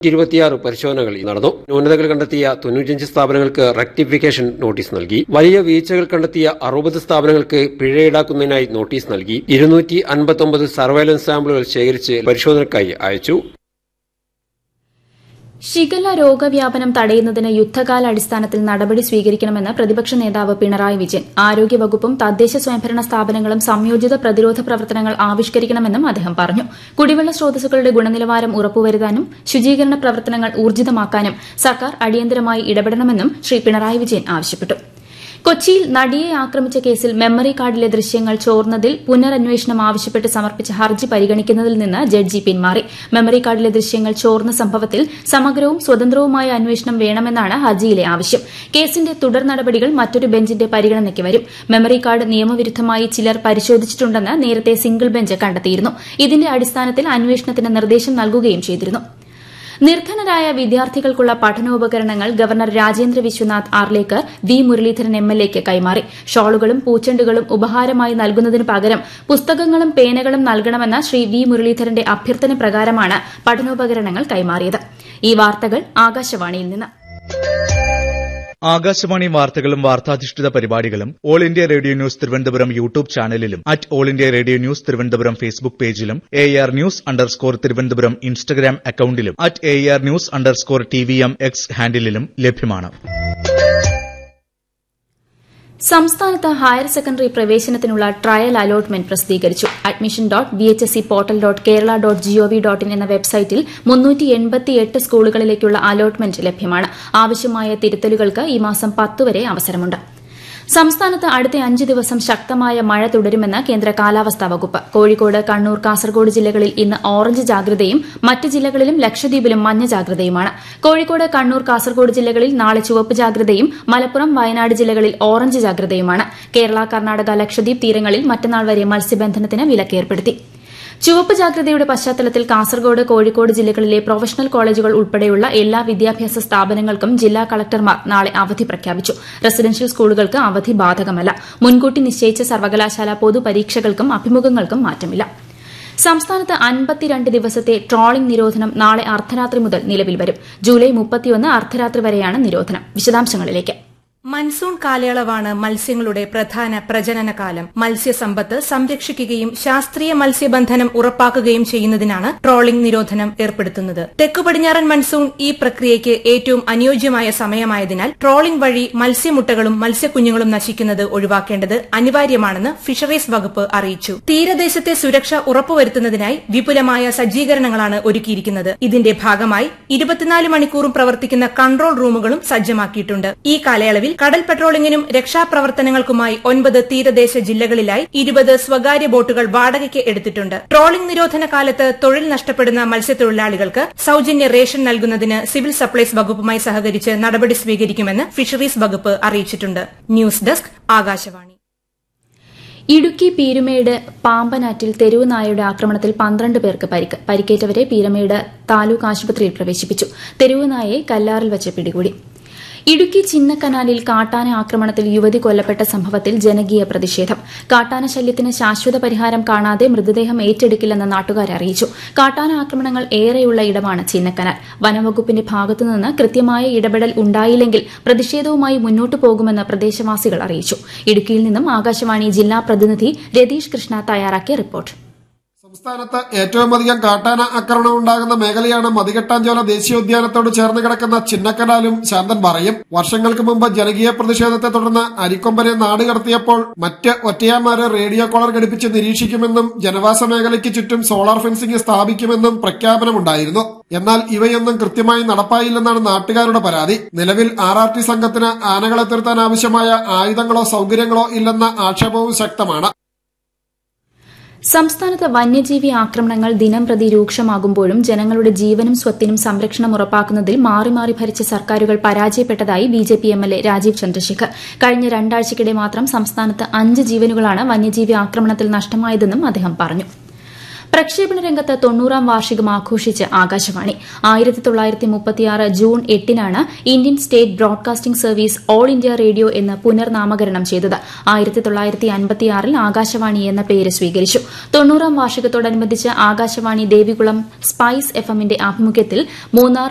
26 പരിശോധനകൾ നടന്നു. ന്യൂനതകൾ കണ്ടെത്തിയ 95 സ്ഥാപനങ്ങൾക്ക് റെക്ടിഫിക്കേഷൻ നോട്ടീസ് നൽകി. വലിയ വീഴ്ചകൾ കണ്ടെത്തിയ 60 സ്ഥാപനങ്ങൾക്ക് പിഴ ഈടാക്കുന്നതിനായി നോട്ടീസ് നൽകി. 259 സർവൈലൻസ് സാമ്പിളുകൾ ശേഖരിച്ച് പരിശോധനയ്ക്കായി അയച്ചു. ഷിഗല്ല രോഗവ്യാപനം തടയുന്നതിന് യുദ്ധകാലാടിസ്ഥാനത്തിൽ നടപടി സ്വീകരിക്കണമെന്ന് പ്രതിപക്ഷ നേതാവ് പിണറായി വിജയൻ. ആരോഗ്യവകുപ്പും തദ്ദേശ സ്വയംഭരണ സ്ഥാപനങ്ങളും സംയോജിത പ്രതിരോധ പ്രവർത്തനങ്ങൾ ആവിഷ്കരിക്കണമെന്നും അദ്ദേഹം പറഞ്ഞു. കുടിവെള്ള സ്രോതസ്സുകളുടെ ഗുണനിലവാരം ഉറപ്പുവരുത്താനും ശുചീകരണ പ്രവർത്തനങ്ങൾ ഊർജിതമാക്കാനും സർക്കാർ അടിയന്തരമായി ഇടപെടണമെന്നും ശ്രീ പിണറായി വിജയൻ ആവശ്യപ്പെട്ടു. കൊച്ചിയിൽ നടിയെ ആക്രമിച്ച കേസിൽ മെമ്മറി കാർഡിലെ ദൃശ്യങ്ങൾ ചോർന്നതിൽ പുനരന്വേഷണം ആവശ്യപ്പെട്ട് സമർപ്പിച്ച ഹർജി പരിഗണിക്കുന്നതിൽ നിന്ന് ജഡ്ജി പിന്മാറി. മെമ്മറി കാർഡിലെ ദൃശ്യങ്ങൾ ചോർന്ന സംഭവത്തിൽ സമഗ്രവും സ്വതന്ത്രവുമായ അന്വേഷണം വേണമെന്നാണ് ഹർജിയിലെ ആവശ്യം. കേസിന്റെ തുടർ നടപടികൾ മറ്റൊരു ബെഞ്ചിന്റെ പരിഗണനയ്ക്ക് വരും. മെമ്മറി കാർഡ് നിയമവിരുദ്ധമായി ചിലർ പരിശോധിച്ചിട്ടുണ്ടെന്ന് നേരത്തെ സിംഗിൾ ബെഞ്ച് കണ്ടെത്തിയിരുന്നു. ഇതിന്റെ അടിസ്ഥാനത്തിൽ അന്വേഷണത്തിന് നിർദ്ദേശം നൽകുകയും ചെയ്തിരുന്നു. നിർധനരായ വിദ്യാർത്ഥികൾക്കുള്ള പഠനോപകരണങ്ങൾ ഗവർണർ രാജേന്ദ്ര വിശ്വനാഥ് ആർലേക്കർ വി മുരളീധരൻ എംഎൽഎയ്ക്ക് കൈമാറി. ഷോളുകളും പൂച്ചെണ്ടുകളും ഉപഹാരമായി നൽകുന്നതിനു പകരം പുസ്തകങ്ങളും പേനകളും നൽകണമെന്ന ശ്രീ വി മുരളീധരന്റെ അഭ്യർത്ഥന പ്രകാരമാണ് പഠനോപകരണങ്ങൾ കൈമാറിയത്. ഈ വാർത്തകൾ ആകാശവാണിയിൽ നിന്ന്. ആകാശവാണി വാർത്തകളും വാർത്താധിഷ്ഠിത പരിപാടികളും all India radio news Thiruvananthapuram YouTube ചാനലിലും all India radio news Thiruvananthapuram Facebook പേജിലും AR News_ തിരുവനന്തപുരം ഇൻസ്റ്റഗ്രാം അക്കൌണ്ടിലും AR News_TVM X ഹാൻഡിലും ലഭ്യമാണ്. സംസ്ഥാനത്ത് ഹയർ സെക്കൻഡറി പ്രവേശനത്തിനുള്ള ട്രയൽ അലോട്ട്മെന്റ് പ്രസിദ്ധീകരിച്ചു. admission.vhscportal.kerala.gov.in എന്ന വെബ്സൈറ്റിൽ 388 സ്കൂളുകളിലേക്കുള്ള അലോട്ട്മെന്റ് ലഭ്യമാണ്. ആവശ്യമായ തിരുത്തലുകൾക്ക് ഈ മാസം 10 വരെ അവസരമുണ്ട്. സംസ്ഥാനത്ത് അടുത്ത 5 ദിവസം ശക്തമായ മഴ തുടരുമെന്ന് കേന്ദ്ര കാലാവസ്ഥാ വകുപ്പ്. കോഴിക്കോട്, കണ്ണൂർ, കാസർഗോഡ് ജില്ലകളിൽ ഇന്ന് ഓറഞ്ച് ജാഗ്രതയും മറ്റ് ജില്ലകളിലും ലക്ഷദ്വീപിലും മഞ്ഞ ജാഗ്രതയുമാണ്. കോഴിക്കോട്, കണ്ണൂർ, കാസർഗോഡ് ജില്ലകളിൽ നാളെ ചുവപ്പ് ജാഗ്രതയും മലപ്പുറം, വയനാട് ജില്ലകളിൽ ഓറഞ്ച് ജാഗ്രതയുമാണ്. കേരള, കർണാടക, ലക്ഷദ്വീപ് തീരങ്ങളിൽ മറ്റന്നാൾ വരെ മത്സ്യബന്ധനത്തിന് വിലക്കേർപ്പെടുത്തി. ചുവപ്പ് ജാഗ്രതയുടെ പശ്ചാത്തലത്തിൽ കാസർഗോഡ്, കോഴിക്കോട് ജില്ലകളിലെ പ്രൊഫഷണൽ കോളേജുകൾ ഉൾപ്പെടെയുള്ള എല്ലാ വിദ്യാഭ്യാസ സ്ഥാപനങ്ങൾക്കും ജില്ലാ കളക്ടർമാർ നാളെ അവധി പ്രഖ്യാപിച്ചു. റെസിഡൻഷ്യൽ സ്കൂളുകൾക്ക് അവധി ബാധകമല്ല. മുൻകൂട്ടി നിശ്ചയിച്ച സർവകലാശാല പൊതുപരീക്ഷകൾക്കും അഭിമുഖങ്ങൾക്കും മാറ്റമില്ല. സംസ്ഥാനത്ത് 52 ദിവസത്തെ ട്രോളിംഗ് നിരോധനം നാളെ അർദ്ധരാത്രി മുതൽ നിലവിൽ വരും. ജൂലൈ 31 അർദ്ധരാത്രി വരെയാണ് നിരോധനം. വിശദാംശങ്ങളിലേക്ക്. മൺസൂൺ കാലയളവാണ് മത്സ്യങ്ങളുടെ പ്രധാന പ്രജനനകാലം. മത്സ്യസമ്പത്ത് സംരക്ഷിക്കുകയും ശാസ്ത്രീയ മത്സ്യബന്ധനം ഉറപ്പാക്കുകയും ചെയ്യുന്നതിനാണ് ട്രോളിംഗ് നിരോധനം ഏർപ്പെടുത്തുന്നത്. തെക്കു പടിഞ്ഞാറൻ മൺസൂൺ ഈ പ്രക്രിയയ്ക്ക് ഏറ്റവും അനുയോജ്യമായ സമയമായതിനാൽ ട്രോളിംഗ് വഴി മത്സ്യമുട്ടകളും മത്സ്യക്കുഞ്ഞുങ്ങളും നശിക്കുന്നത് ഒഴിവാക്കേണ്ടത് അനിവാര്യമാണെന്ന് ഫിഷറീസ് വകുപ്പ് അറിയിച്ചു. തീരദേശത്തെ സുരക്ഷ ഉറപ്പുവരുത്തുന്നതിനായി വിപുലമായ സജ്ജീകരണങ്ങളാണ് ഒരുക്കിയിരിക്കുന്നത്. ഇതിന്റെ ഭാഗമായി 24 മണിക്കൂറും പ്രവർത്തിക്കുന്ന കൺട്രോൾ റൂമുകളും സജ്ജമാക്കിയിട്ടുണ്ട്. ഈ കാലയളവിൽ കടൽ പെട്രോളിംഗിനും രക്ഷാപ്രവർത്തനങ്ങൾക്കുമായി 9 തീരദേശ ജില്ലകളിലായി 20 സ്വകാര്യ ബോട്ടുകൾ വാടകയ്ക്ക് എടുത്തിട്ടുണ്ട്. ട്രോളിംഗ് നിരോധന കാലത്ത് തൊഴിൽ നഷ്ടപ്പെടുന്ന മത്സ്യത്തൊഴിലാളികൾക്ക് സൌജന്യ റേഷൻ നൽകുന്നതിന് സിവിൽ സപ്ലൈസ് വകുപ്പുമായി സഹകരിച്ച് നടപടി സ്വീകരിക്കുമെന്ന് ഫിഷറീസ് വകുപ്പ് അറിയിച്ചിട്ടുണ്ട്. News desk, Akashvani. ഇടുക്കി പീരുമേട് പാമ്പനാറ്റിൽ തെരുവ് നായയുടെ ആക്രമണത്തിൽ 12 പേർക്ക് പരിക്ക്. പരിക്കേറ്റവരെ പീരുമേട് താലൂക്ക് ആശുപത്രിയിൽ പ്രവേശിപ്പിച്ചു. തെരുവ് നായയെ കല്ലാറിൽ വച്ച് പിടികൂടി. ഇടുക്കി ചിന്നക്കനാലിൽ കാട്ടാന ആക്രമണത്തിൽ യുവതി കൊല്ലപ്പെട്ട സംഭവത്തിൽ ജനകീയ പ്രതിഷേധം. കാട്ടാന ശല്യത്തിന് ശാശ്വത പരിഹാരം കാണാതെ മൃതദേഹം ഏറ്റെടുക്കില്ലെന്ന് നാട്ടുകാരെ അറിയിച്ചു. കാട്ടാന ആക്രമണങ്ങൾ ഏറെയുള്ള ഇടമാണ് ചിന്നക്കനാൽ. വനംവകുപ്പിന്റെ ഭാഗത്തുനിന്ന് കൃത്യമായ ഇടപെടൽ ഉണ്ടായില്ലെങ്കിൽ പ്രതിഷേധവുമായി മുന്നോട്ടു പോകുമെന്ന് പ്രദേശവാസികൾ അറിയിച്ചു. ഇടുക്കിയിൽ നിന്നും ആകാശവാണി ജില്ലാ പ്രതിനിധി രതീഷ് കൃഷ്ണ തയ്യാറാക്കിയ റിപ്പോർട്ട്. സംസ്ഥാനത്ത് ഏറ്റവുമധികം കാട്ടാന ആക്രമണം ഉണ്ടാകുന്ന മേഖലയാണ് മതികെട്ടാഞ്ചോല ദേശീയോദ്യാനത്തോട് ചേർന്ന് കിടക്കുന്ന ചിന്നക്കനാലും ശാന്തൻപാറയും. വർഷങ്ങൾക്ക് മുമ്പ് ജനകീയ പ്രതിഷേധത്തെ തുടർന്ന് അരിക്കൊമ്പനെ നാട് കടത്തിയപ്പോൾ മറ്റ് ഒറ്റയാന്മാരെ റേഡിയോ കോളർ ഘടിപ്പിച്ച് നിരീക്ഷിക്കുമെന്നും ജനവാസ മേഖലയ്ക്ക് ചുറ്റും സോളാർ ഫെൻസിംഗ് സ്ഥാപിക്കുമെന്നും പ്രഖ്യാപനമുണ്ടായിരുന്നു. എന്നാൽ ഇവയൊന്നും കൃത്യമായി നടപ്പായില്ലെന്നാണ് നാട്ടുകാരുടെ പരാതി. നിലവിൽ RRT സംഘത്തിന് ആനകളെ തുരത്താൻ ആവശ്യമായ ആയുധങ്ങളോ സൌകര്യങ്ങളോ ഇല്ലെന്ന ആക്ഷേപവും ശക്തമാണ്. സംസ്ഥാനത്ത് വന്യജീവി ആക്രമണങ്ങൾ ദിനംപ്രതി രൂക്ഷമാകുമ്പോഴും ജനങ്ങളുടെ ജീവനും സ്വത്തിനും സംരക്ഷണം ഉറപ്പാക്കുന്നതിൽ മാറി മാറി ഭരിച്ച സർക്കാരുകൾ പരാജയപ്പെട്ടതായി BJP MLA രാജീവ് ചന്ദ്രശേഖർ. കഴിഞ്ഞ 2 ആഴ്ചയ്ക്കിടെ മാത്രം സംസ്ഥാനത്ത് 5 ജീവനുകളാണ് വന്യജീവി ആക്രമണത്തിൽ നഷ്ടമായതെന്നും അദ്ദേഹം പറഞ്ഞു. പ്രക്ഷേപണ രംഗത്ത് 90ാം വാർഷികം ആഘോഷിച്ച് Akashvani. 1936 June 8-നാണ് Indian state broadcasting service all India radio എന്ന് പുനർനാമകരണം ചെയ്തത്. 1956-ൽ ആകാശവാണി എന്ന പേര് സ്വീകരിച്ചു. 90ാം വാർഷികത്തോടനുബന്ധിച്ച് ആകാശവാണി ദേവികുളം സ്പൈസ് FM ന്റെ ആഭിമുഖ്യത്തിൽ മൂന്നാർ